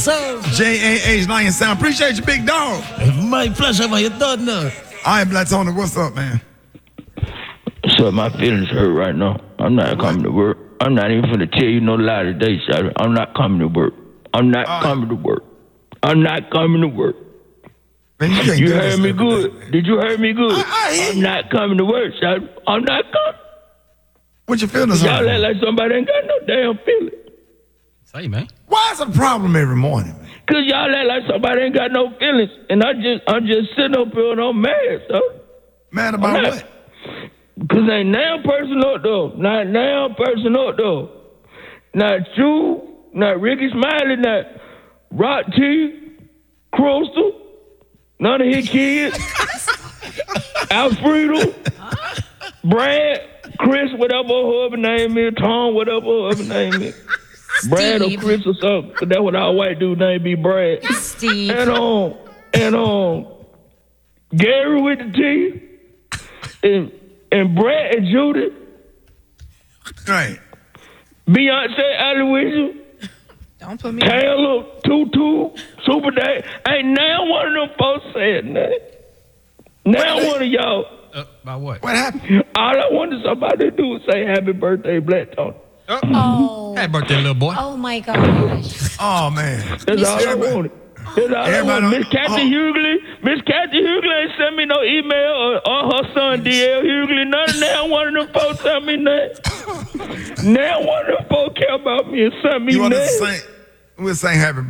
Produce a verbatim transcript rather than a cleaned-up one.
sir. J A H Lion Sound. Appreciate you, big dog. My pleasure, man. You don't know. All right, Black Tony, what's up, man? So my feelings hurt right now. I'm not coming to work. I'm not even finna tell you no lie today, Shawty. I'm not coming to work. I'm not All coming right. to work. I'm not coming to work. Man, you can't you do heard this me every good. day. Did you hear me good? I, I hear I'm you. not coming to work, Shawty. I'm not coming. What your feelings Y'all hurt? act like somebody ain't got no damn feelings. Say, man. Why is it a problem every morning, man? Cause y'all act like somebody ain't got no feelings. And I just, I'm just sitting up here and I'm mad, so. Mad about I'm not- what? Cause ain't now person up though. Not now person up though. Not you, not Ricky Smiley, not Rock T, Crystal, none of his kids, Alfredo, Brad, Chris, whatever her husband name is, Tom, whatever her husband name is. Brad or Steve. Chris or something. 'Cause that's what our white dude name be, Brad. Steve. And um, and um, Gary with the T, and and Brad and Judy, Right. Beyonce, Aloysius, Don't put me. Taylor, Tutu, Super Day. Ain't now one of them folks said nothing. Now one of y'all. Uh, about what? What happened? All I wanted somebody to do was say happy birthday, Black Tony. Oh. Happy birthday, little boy. Oh my gosh. Oh, man. That's all I Everybody- wanted. That's all I Everybody wanted. don't- Miss Kathy oh. Hughley, Miss Kathy Hughley ain't sent me no email or, or her son D L Hughley. None of now one of them folks sent me nothing. Now one of them folks care about me and sent me You want to nothing. sing? We'll sing happy